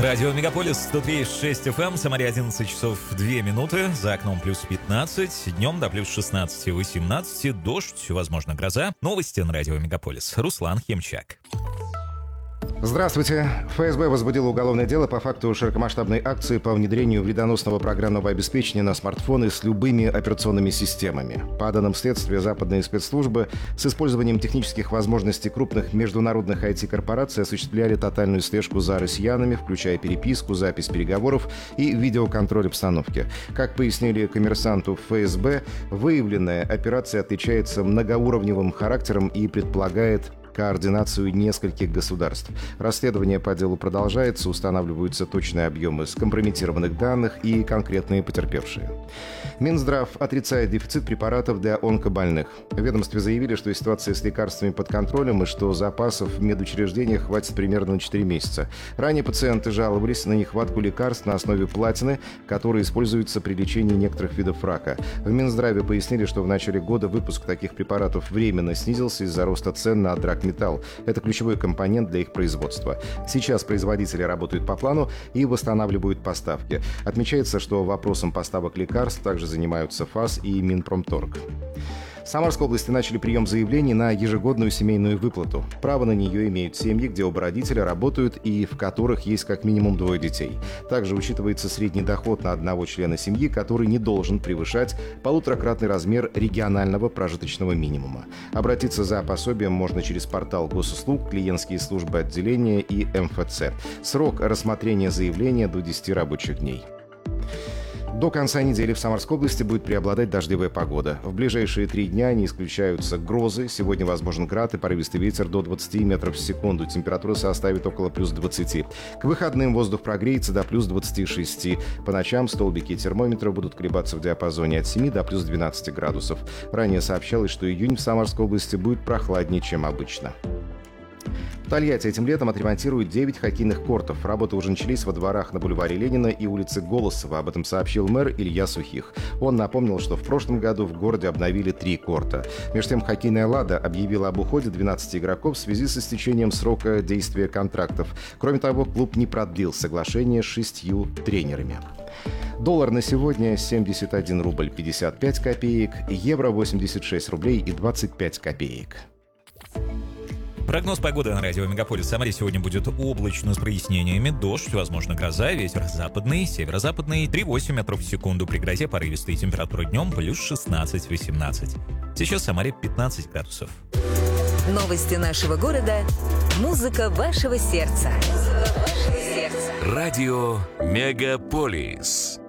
Радио Мегаполис 103.6 FM, Самаре 11 часов 2 минуты, за окном плюс 15, днем до плюс 16-18, дождь, возможно, гроза. Новости на Радио Мегаполис. Руслан Химчак. Здравствуйте. ФСБ возбудило уголовное дело по факту широкомасштабной акции по внедрению вредоносного программного обеспечения на смартфоны с любыми операционными системами. По данным следствия, западные спецслужбы с использованием технических возможностей крупных международных IT-корпораций осуществляли тотальную слежку за россиянами, включая переписку, запись переговоров и видеоконтроль обстановки. Как пояснили коммерсанту ФСБ, выявленная операция отличается многоуровневым характером и предполагает координацию нескольких государств. Расследование по делу продолжается, устанавливаются точные объемы скомпрометированных данных и конкретные потерпевшие. Минздрав отрицает дефицит препаратов для онкобольных. В ведомстве заявили, что ситуация с лекарствами под контролем и что запасов в медучреждениях хватит примерно на 4 месяца. Ранее пациенты жаловались на нехватку лекарств на основе платины, которые используются при лечении некоторых видов рака. В Минздраве пояснили, что в начале года выпуск таких препаратов временно снизился из-за роста цен на драгметалл. Это ключевой компонент для их производства. Сейчас производители работают по плану и восстанавливают поставки. Отмечается, что вопросом поставок лекарств также занимаются ФАС и Минпромторг. В Самарской области начали прием заявлений на ежегодную семейную выплату. Право на нее имеют семьи, где оба родителя работают и в которых есть как минимум 2 детей. Также учитывается средний доход на одного члена семьи, который не должен превышать 1,5-кратный размер регионального прожиточного минимума. Обратиться за пособием можно через портал госуслуг, клиентские службы отделения и МФЦ. Срок рассмотрения заявления до 10 рабочих дней. До конца недели в Самарской области будет преобладать дождевая погода. В ближайшие 3 дня не исключаются грозы. Сегодня возможен град и порывистый ветер до 20 метров в секунду. Температура составит около плюс 20. К выходным воздух прогреется до плюс 26. По ночам столбики термометра будут колебаться в диапазоне от 7 до плюс 12 градусов. Ранее сообщалось, что июнь в Самарской области будет прохладнее, чем обычно. В Тольятти этим летом отремонтируют 9 хоккейных кортов. Работы уже начались во дворах на бульваре Ленина и улице Голосова. Об этом сообщил мэр Илья Сухих. Он напомнил, что в прошлом году в городе обновили 3 корта. Между тем, хоккейная «Лада» объявила об уходе 12 игроков в связи с истечением срока действия контрактов. Кроме того, клуб не продлил соглашение с 6 тренерами. Доллар на сегодня 71 рубль 55 копеек, евро 86 рублей и 25 копеек. Прогноз погоды на радио Мегаполис. В Самаре сегодня будет облачно с прояснениями. Дождь, возможно, гроза, ветер западный, северо-западный, 3,8 метров в секунду. При грозе порывистые температуры днем плюс 16-18. Сейчас в Самаре 15 градусов. Новости нашего города. Музыка вашего сердца. Радио Мегаполис.